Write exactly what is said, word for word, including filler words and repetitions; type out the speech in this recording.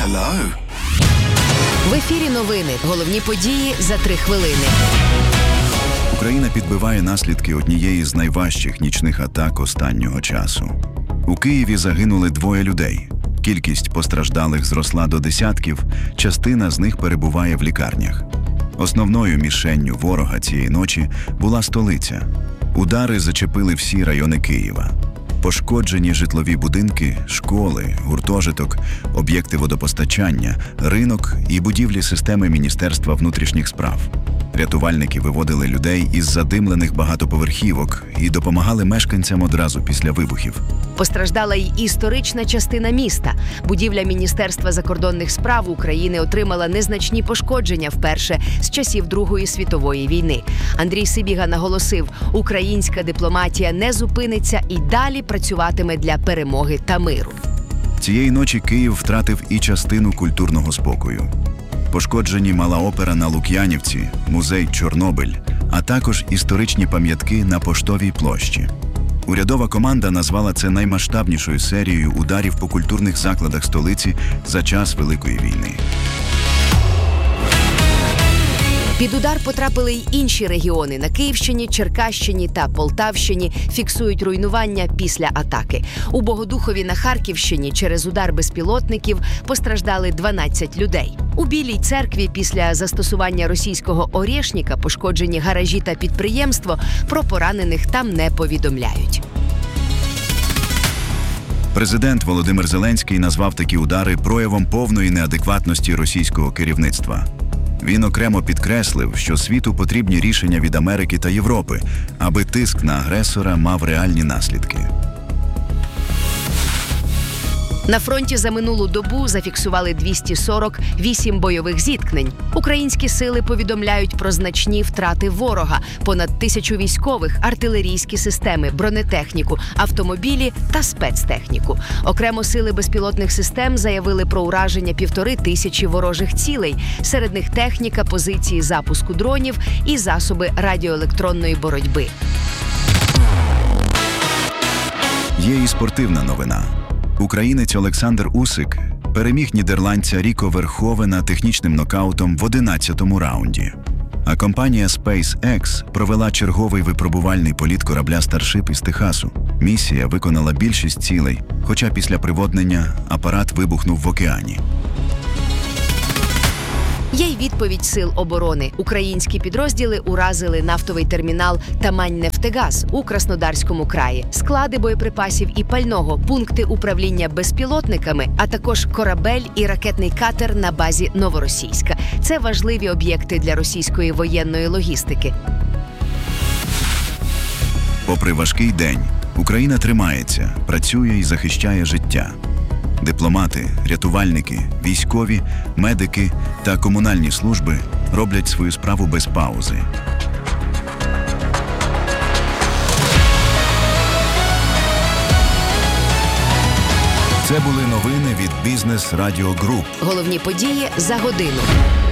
Hello. В ефірі новини. Головні події за три хвилини. Україна підбиває наслідки однієї з найважчих нічних атак останнього часу. У Києві загинули двоє людей. Кількість постраждалих зросла до десятків, частина з них перебуває в лікарнях. Основною мішенню ворога цієї ночі була столиця. Удари зачепили всі райони Києва. Пошкоджені житлові будинки, школи, гуртожиток, об'єкти водопостачання, ринок і будівлі системи Міністерства внутрішніх справ. Рятувальники виводили людей із задимлених багатоповерхівок і допомагали мешканцям одразу після вибухів. Постраждала й історична частина міста. Будівля Міністерства закордонних справ України отримала незначні пошкодження вперше з часів Другої світової війни. Андрій Сибіга наголосив, українська дипломатія не зупиниться і далі працюватиме для перемоги та миру. Цієї ночі Київ втратив і частину культурного спокою. Пошкоджені Мала опера на Лук'янівці, музей Чорнобиль, а також історичні пам'ятки на Поштовій площі. Урядова команда назвала це наймасштабнішою серією ударів по культурних закладах столиці за час Великої війни. Під удар потрапили й інші регіони. На Київщині, Черкащині та Полтавщині фіксують руйнування після атаки. У Богодухові на Харківщині через удар безпілотників постраждали дванадцять людей. У Білій Церкві після застосування російського «Орєшніка» пошкоджені гаражі та підприємство, про поранених там не повідомляють. Президент Володимир Зеленський назвав такі удари проявом повної неадекватності російського керівництва. Він окремо підкреслив, що світу потрібні рішення від Америки та Європи, аби тиск на агресора мав реальні наслідки. На фронті за минулу добу зафіксували двісті сорок вісім бойових зіткнень. Українські сили повідомляють про значні втрати ворога – понад тисячу військових, артилерійські системи, бронетехніку, автомобілі та спецтехніку. Окремо сили безпілотних систем заявили про ураження півтори тисячі ворожих цілей. Серед них техніка, позиції запуску дронів і засоби радіоелектронної боротьби. Є і спортивна новина. Українець Олександр Усик переміг нідерландця Ріко Верховена технічним нокаутом в одинадцятому раунді. А компанія SpaceX провела черговий випробувальний політ корабля Starship із Техасу. Місія виконала більшість цілей, хоча після приводнення апарат вибухнув в океані. Є й відповідь сил оборони. Українські підрозділи уразили нафтовий термінал «Тамань-Нефтегаз» у Краснодарському краї, склади боєприпасів і пального, пункти управління безпілотниками, а також корабель і ракетний катер на базі Новоросійська. Це важливі об'єкти для російської воєнної логістики. Попри важкий день, Україна тримається, працює і захищає життя. Дипломати, рятувальники, військові, медики та комунальні служби роблять свою справу без паузи. Це були новини від Бізнес Радіо Груп. Головні події за годину.